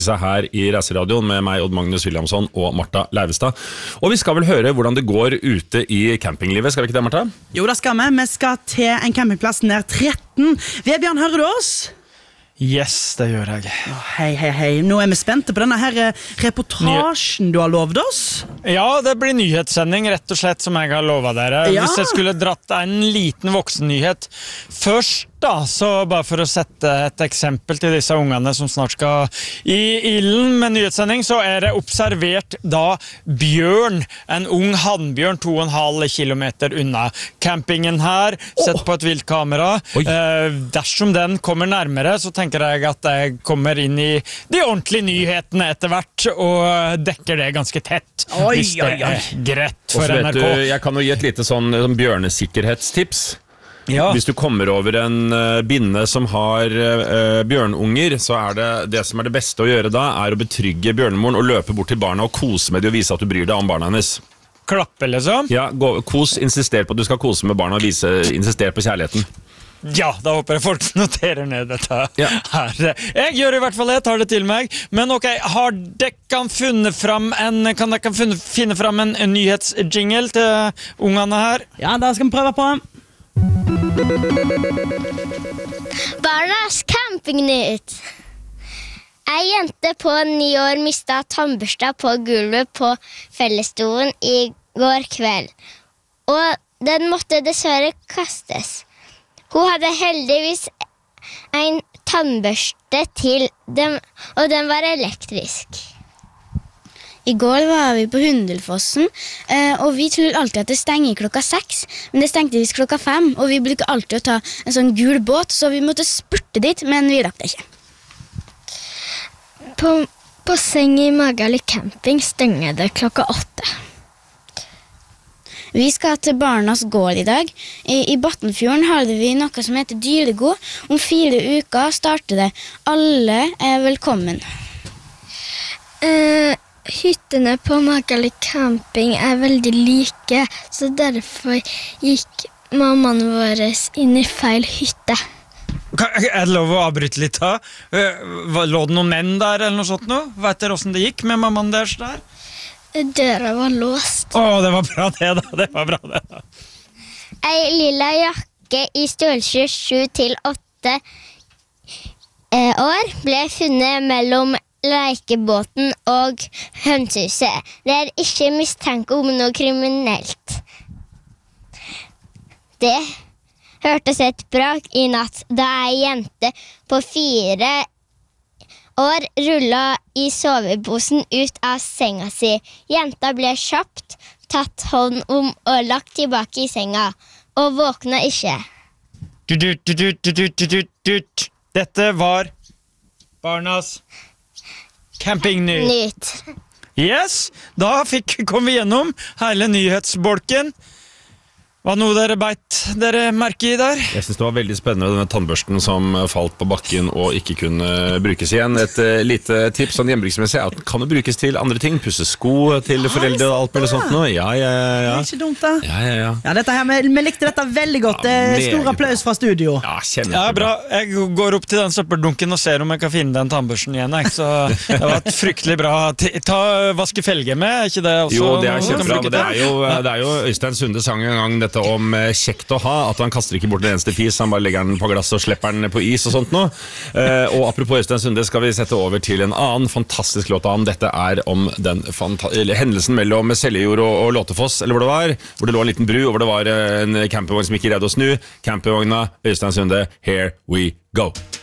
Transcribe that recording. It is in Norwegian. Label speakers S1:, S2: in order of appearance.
S1: her i Reiseradioen med meg, Odd Magnus Williamson og Martha Leivestad. Og vi skal vel høre hvordan det går ute i campinglivet, skal vi ikke det, Martha?
S2: Jo, det skal vi. Vi skal til en campingplass nær 13. Vebjørn, hører du oss?
S3: Yes, det gjør jeg.
S2: Hei. Nå er vi spente på denne her reportasjen du har lovet oss.
S3: Ja, det blir nyhetssending, rett og slett, som jeg har lovet dere.
S2: Ja.
S3: Hvis jeg skulle dratt en liten voksennyhet først, da, så bare for å sette et eksempel til disse ungene som snart skal i ilden med nyhetssending, så er det observert da bjørn, en ung hannbjørn 2,5 kilometer unna campingen her, sett på et viltkamera. Dersom den kommer nærmere, så tenker jeg at jeg kommer inn i de ordentlige nyhetene etter hvert, og dekker det ganske tett, hvis det er greit for NRK.
S1: Jeg kan jo gi et lite sånn bjørnesikkerhetstips.
S3: Ja.
S1: Hvis du kommer over en binne som har bjørnunger, så er det som er det beste å gjøre da, er å betrygge bjørnemoren og løpe bort til barna og kose med det og vise at du bryr deg om barna hennes.
S3: Klappe, liksom?
S1: Ja, insister på at du skal kose med barna og insister på kjærligheten.
S3: Ja, da håper jeg folk noterer ned dette her. Jeg gjør i hvert fall det, jeg tar det til meg. Men ok, kan dere finne fram en nyhetsjingle til ungene her?
S2: Ja, da skal vi prøve på.
S4: Barnas campingnytt. Ei jente på 9 år mistet tannbørsta på gulvet på fellesstolen i går kveld, og den måtte dessverre kastes. Hun hadde heldigvis en tannbørste til dem, og den var elektrisk.
S5: I går var vi på Hundelfossen, og vi tror alltid at det stenger klokka 6, men det stengte visst klokka 5, og vi bruker alltid å ta en sånn gul båt, så vi måtte spurte dit, men vi rakk det ikke.
S4: På seng i Magali camping stenger det klokka 8.
S5: Vi skal til Barnas gård i dag. I Battenfjorden har vi noe som heter Dyregod. Om 4 uker starter det. Alle er velkommen.
S4: Hyttene på Magali camping er veldig like, så derfor gikk mammaen vår inn i feil hytte.
S3: Er det lov å avbryte litt da? Lå det noen menn der eller noe sånt nå? Vet dere hvordan det gikk med mammaen deres der?
S4: Døra var låst.
S3: Det var bra det da.
S4: Ei lilla jakke i størrelse 7 til 8 år ble funnet mellom lekebåten og hønsehuset. Det er ikke mistanke om noe kriminelt. Det hørtes et brak i natt da ei jente på 4 år rullet i soveposen ut av senga si. Jenta ble kjapt tatt hånd om og lagt tilbake i senga, og våkna ikke.
S3: Dette var Barnas campingnytt. Yes, da kom vi gjennom hele nyhetsbolken. Hva noe dere merker i der?
S1: Jeg synes det var veldig spennende denne tannbørsten som falt på bakken og ikke kunne brukes igjen. Et lite tips sånn hjembruksmessig er at den kan jo brukes til andre ting. Pusse sko til foreldre og alt mulig sånt nå. Ja.
S2: Det er ikke dumt da.
S1: Ja,
S2: dette her, vi likte dette veldig godt. Stor applaus fra studio.
S1: Ja, kjempebra.
S3: Ja, bra. Jeg går opp til den søppeldunken og ser om jeg kan finne den tannbørsten igjen. Så det var et fryktelig bra. Vaske felge med, er ikke det også?
S1: Jo, det er kjempebra. Det er jo Øystein Sunde sang en gang om kjekt å ha, at han kaster ikke bort den eneste fis, han bare legger den på glass og slipper den på is og sånt nå. Og apropos Øystein Sunde skal vi sette over til en annen fantastisk låt av ham. Dette er om den hendelsen mellom Seljord og Låtefoss, eller hvor det lå en liten bru, og hvor det var en campingvogn som ikke greide å snu. Campingvogna, Øystein Sunde, here we go.